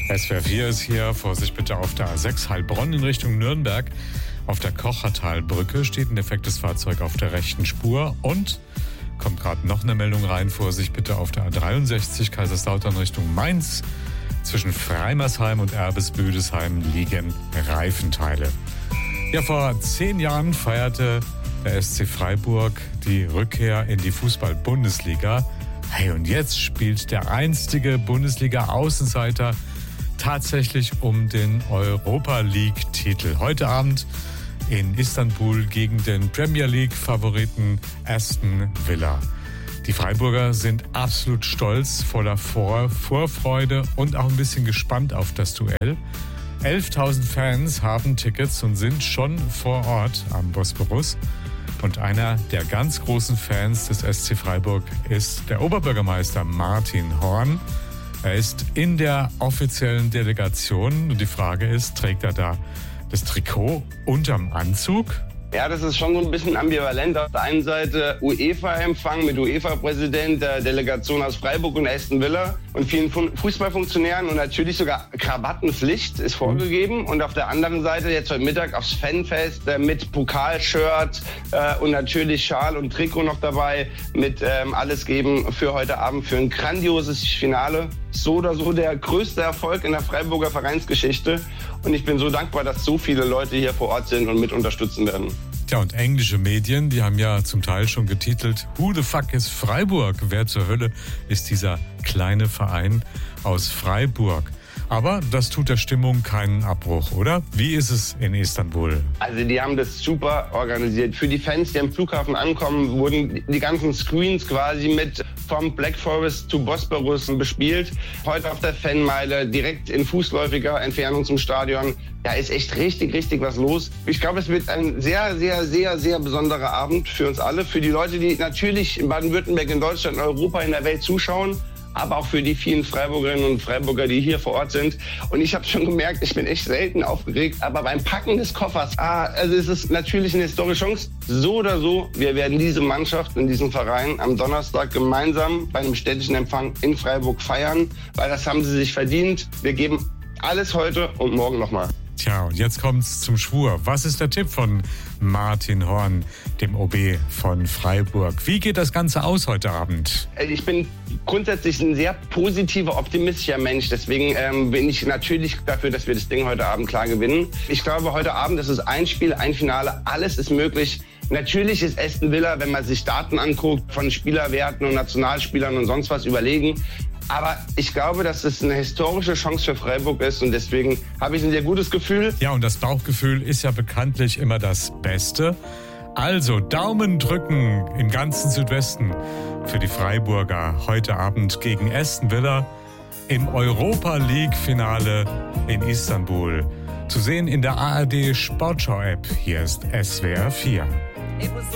SWR 4 ist hier. Vorsicht bitte auf der A6 Heilbronn in Richtung Nürnberg. Auf der Kochertalbrücke steht ein defektes Fahrzeug auf der rechten Spur. Und kommt gerade noch eine Meldung rein. Vorsicht bitte auf der A63 Kaiserslautern Richtung Mainz. Zwischen Freimersheim und Erbes-Büdesheim liegen Reifenteile. Ja, vor 10 Jahren feierte der SC Freiburg die Rückkehr in die Fußball-Bundesliga. Hey, und jetzt spielt der einstige Bundesliga-Außenseiter tatsächlich um den Europa-League-Titel. Heute Abend in Istanbul gegen den Premier League-Favoriten Aston Villa. Die Freiburger sind absolut stolz, voller Vorfreude und auch ein bisschen gespannt auf das Duell. 11.000 Fans haben Tickets und sind schon vor Ort am Bosporus. Und einer der ganz großen Fans des SC Freiburg ist der Oberbürgermeister Martin Horn. Er ist in der offiziellen Delegation und die Frage ist, trägt er da das Trikot unterm Anzug? Ja, das ist schon so ein bisschen ambivalent. Auf der einen Seite UEFA-Empfang mit UEFA-Präsident, der Delegation aus Freiburg und Aston Villa und vielen Fußballfunktionären und natürlich sogar Krawattenpflicht ist vorgegeben. Und auf der anderen Seite jetzt heute Mittag aufs Fanfest mit Pokalshirt und natürlich Schal und Trikot noch dabei mit alles geben für heute Abend für ein grandioses Finale. So oder so der größte Erfolg in der Freiburger Vereinsgeschichte. Und ich bin so dankbar, dass so viele Leute hier vor Ort sind und mit unterstützen werden. Tja, und englische Medien, die haben ja zum Teil schon getitelt, Who the fuck is Freiburg? Wer zur Hölle ist dieser kleine Verein aus Freiburg? Aber das tut der Stimmung keinen Abbruch, oder? Wie ist es in Istanbul? Also die haben das super organisiert. Für die Fans, die am Flughafen ankommen, wurden die ganzen Screens quasi mit vom Black Forest zu Bosporus bespielt. Heute auf der Fanmeile, direkt in fußläufiger Entfernung zum Stadion. Da ist echt richtig was los. Ich glaube, es wird ein sehr besonderer Abend für uns alle. Für die Leute, die natürlich in Baden-Württemberg, in Deutschland, in Europa, in der Welt zuschauen. Aber auch für die vielen Freiburgerinnen und Freiburger, die hier vor Ort sind. Und ich habe schon gemerkt, ich bin echt selten aufgeregt. Aber beim Packen des Koffers, also es ist natürlich eine historische Chance. So oder so, wir werden diese Mannschaft und diesen Verein am Donnerstag gemeinsam bei einem städtischen Empfang in Freiburg feiern. Weil das haben sie sich verdient. Wir geben alles heute und morgen nochmal. Tja, und jetzt kommt's zum Schwur. Was ist der Tipp von Martin Horn, dem OB von Freiburg? Wie geht das Ganze aus heute Abend? Ich bin grundsätzlich ein sehr positiver, optimistischer Mensch. Deswegen bin ich natürlich dafür, dass wir das Ding heute Abend klar gewinnen. Ich glaube, heute Abend, das ist ein Spiel, ein Finale. Alles ist möglich. Natürlich ist Aston Villa, wenn man sich Daten anguckt, von Spielerwerten und Nationalspielern und sonst was überlegen. Aber ich glaube, dass es eine historische Chance für Freiburg ist und deswegen habe ich ein sehr gutes Gefühl. Ja, und das Bauchgefühl ist ja bekanntlich immer das Beste. Also Daumen drücken im ganzen Südwesten für die Freiburger heute Abend gegen Aston Villa im Europa-League-Finale in Istanbul. Zu sehen in der ARD Sportschau-App. Hier ist SWR 4.